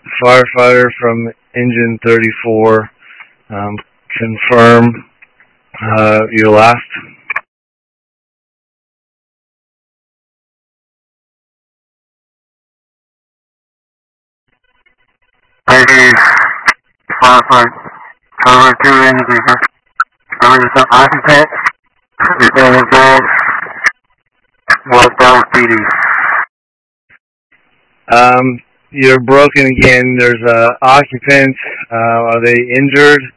firefighter from engine 34. Confirm your last. Ladies, firefight, cover 2 engines, cover the occupant, the damage, what down PD. You're broken again. There's occupants. Are they injured?